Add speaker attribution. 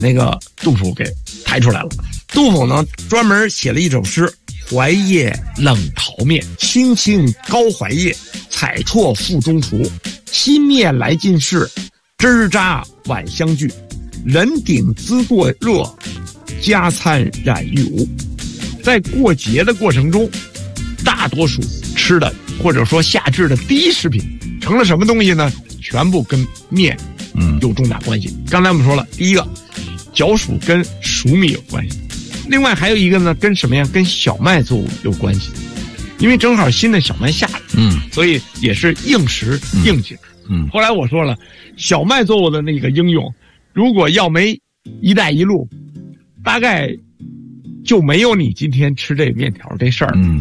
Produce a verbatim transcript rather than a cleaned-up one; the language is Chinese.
Speaker 1: 那个杜甫给抬出来了。杜甫呢，专门写了一首诗：怀夜冷陶面，青青高怀夜，采辍腹中厨。熄灭来尽事，枝扎晚相聚。人鼎资过热，家餐染玉无。在过节的过程中，大多数吃的或者说下至的第一食品成了什么东西呢？全部跟面
Speaker 2: 嗯
Speaker 1: 有重大关系。刚才我们说了，第一个角黍跟黍米有关系，另外还有一个呢，跟什么呀？跟小麦作物有关系，因为正好新的小麦下来，
Speaker 2: 嗯，
Speaker 1: 所以也是应时应景。
Speaker 2: 嗯，
Speaker 1: 后来我说了，小麦作物的那个应用，如果要没一带一路，大概就没有你今天吃这面条这事儿。
Speaker 2: 嗯。